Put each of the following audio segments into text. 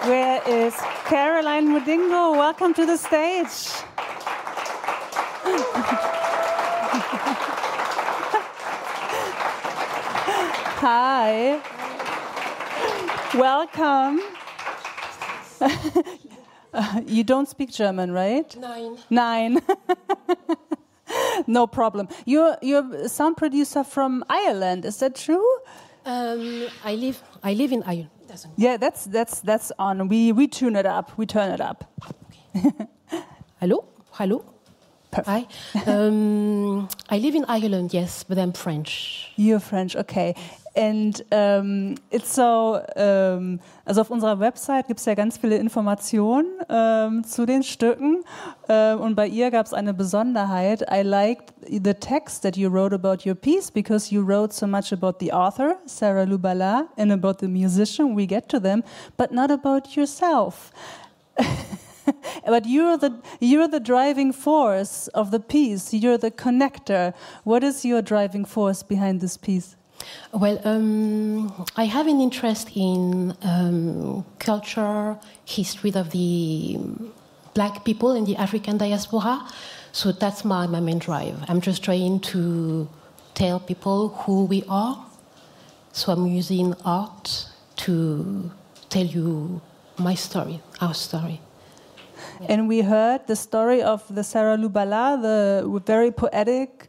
Where is Caroline Mudingo? Welcome to the stage. Hi. Welcome. You don't speak German, right? Nine. No problem. You're a sound producer from Ireland. Is that true? I live in Ireland. Yeah, that's on. We tune it up. We turn it up. Okay. Hello. Perfect. Hi. I live in Ireland, yes, but I'm French. You're French, okay. And it's so, also auf unserer Website gibt es ja ganz viele Informationen zu den Stücken. Und bei ihr gab es eine Besonderheit. I liked the text that you wrote about your piece because you wrote so much about the author, Sarah Lubala, and about the musician, we get to them, but not about yourself. But you're the driving force of the piece. You're the connector. What is your driving force behind this piece? Well, I have an interest in culture, history of the black people in the African diaspora. So that's my main drive. I'm just trying to tell people who we are. So I'm using art to tell you my story, our story. And we heard the story of the Sarah Lubala, the very poetic,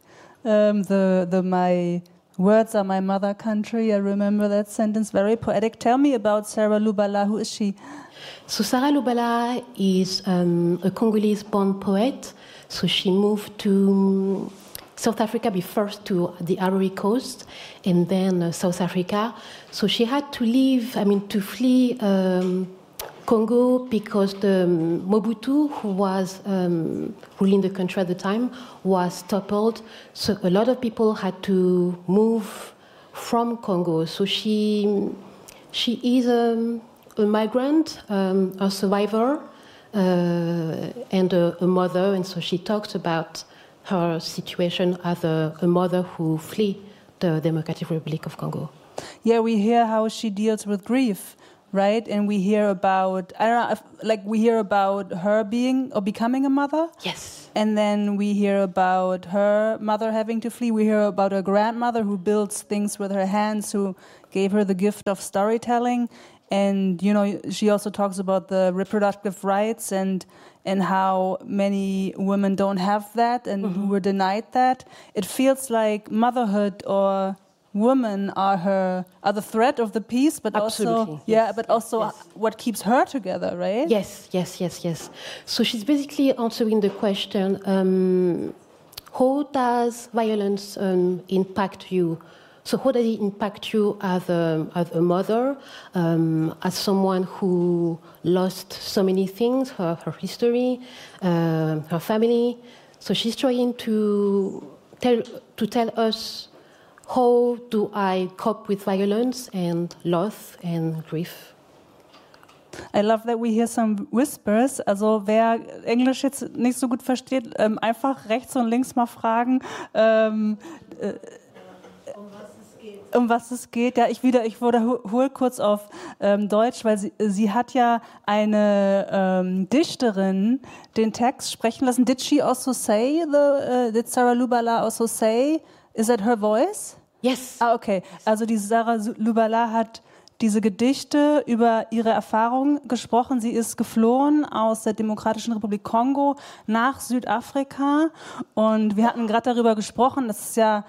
my words are my mother country. I remember that sentence, very poetic. Tell me about Sarah Lubala. Who is she? So Sarah Lubala is a Congolese-born poet. So she moved to South Africa, first to the Ivory Coast, and then South Africa. So she had to flee Congo because the Mobutu, who was ruling the country at the time, was toppled. So a lot of people had to move from Congo. So she is a migrant, a survivor, and a mother. And so she talks about her situation as a mother who fled the Democratic Republic of Congo. Yeah, we hear how she deals with grief. Right, and we hear about we hear about her being or becoming a mother. Yes. And then we hear about her mother having to flee. We hear about her grandmother who builds things with her hands, who gave her the gift of storytelling. And she also talks about the reproductive rights and how many women don't have that and who were denied that. It feels like motherhood or women are the thread of the piece, but absolutely. also what keeps her together, right? Yes. So she's basically answering the question: how does violence impact you? So how does it impact you as a mother, as someone who lost so many things, her history, her family? So she's trying to tell us, how do I cope with violence and loss and grief? I love that we hear some whispers. Also wer Englisch jetzt nicht so gut versteht, einfach rechts und links mal fragen. Um was es geht. Ja, ich wiederhole kurz auf Deutsch, weil sie hat ja eine Dichterin den Text sprechen lassen. Did she also say, did Sarah Lubala also say, is that her voice? Yes. Ah, okay. Also die Sarah Lubala hat diese Gedichte über ihre Erfahrungen gesprochen. Sie ist geflohen aus der Demokratischen Republik Kongo nach Südafrika. Und wir hatten gerade darüber gesprochen, dass es ja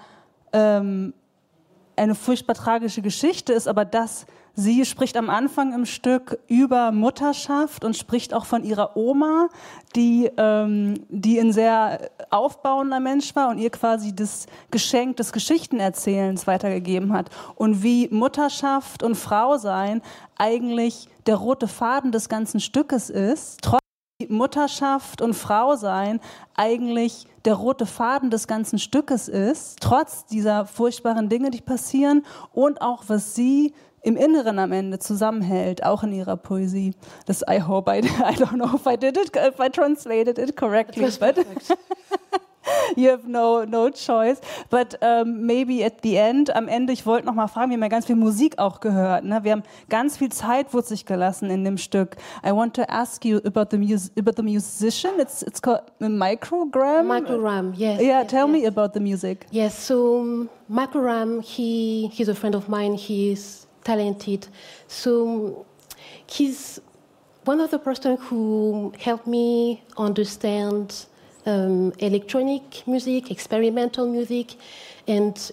eine furchtbar tragische Geschichte ist, aber sie spricht am Anfang im Stück über Mutterschaft und spricht auch von ihrer Oma, die ein sehr aufbauender Mensch war und ihr quasi das Geschenk des Geschichtenerzählens weitergegeben hat. Und wie Mutterschaft und Frausein eigentlich der rote Faden des ganzen Stückes ist, trotz Mutterschaft und Frausein eigentlich der rote Faden des ganzen Stückes ist, trotz dieser furchtbaren Dinge, die passieren und auch was sie im Inneren am Ende zusammenhält, auch in ihrer Poesie. Das I hope I don't know if I translated it correctly, but You have no choice. But maybe at the end, am Ende, ich wollte noch mal fragen, wir haben ja ganz viel Musik auch gehört. Ne? Wir haben ganz viel Zeit wurzig gelassen in dem Stück. I want to ask you about the musician. It's called Microgram. Microgram, yes. Yeah, yes, tell yes. me about the music. Yes, so Microgram, he's a friend of mine. He's talented. So he's one of the person who helped me understand electronic music, experimental music, and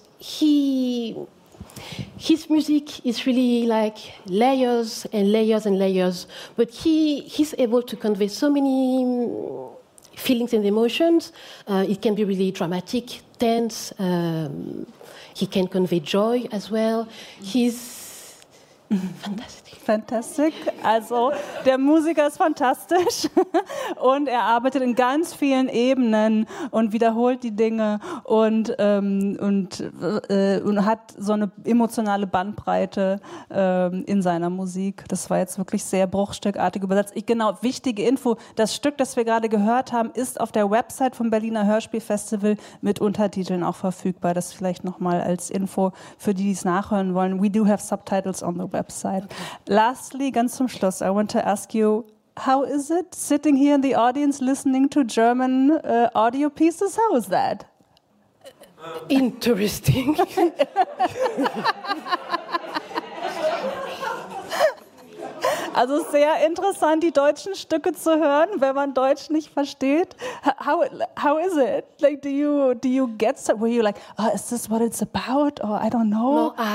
his music is really like layers and layers and layers, but he's able to convey so many feelings and emotions. It can be really dramatic, tense. He can convey joy as well. He's fantastic. Fantastic. Also der Musiker ist fantastisch und er arbeitet in ganz vielen Ebenen und wiederholt die Dinge und hat so eine emotionale Bandbreite in seiner Musik. Das war jetzt wirklich sehr bruchstückartig übersetzt. Genau, wichtige Info, das Stück, das wir gerade gehört haben, ist auf der Website vom Berliner Hörspielfestival mit Untertiteln auch verfügbar. Das vielleicht nochmal als Info für die es nachhören wollen. We do have subtitles on the website. Okay. Lastly, ganz zum Schluss, I want to ask you, how is it sitting here in the audience listening to German audio pieces? How is that? Interesting. Also sehr interessant, die deutschen Stücke zu hören, wenn man Deutsch nicht versteht. How is it? Like, do you get stuff where you're like, oh, is this what it's about? Or I don't know. No,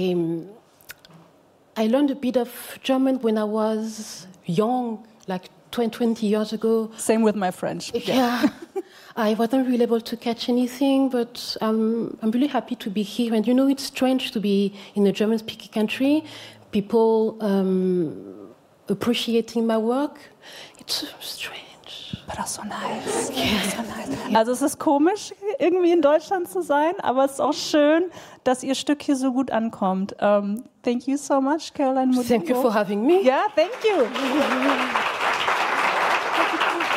I learned a bit of German when I was young, like 20 years ago. Same with my French. Yeah. I wasn't really able to catch anything, but I'm really happy to be here. And you know, it's strange to be in a German-speaking country. People appreciating my work. It's strange. But auch so nice. Yeah. So nice. Also es ist komisch, irgendwie in Deutschland zu sein, aber es ist auch schön, dass Ihr Stück hier so gut ankommt. Thank you so much, Caroline Modibo. Thank you for having me. Yeah, thank you.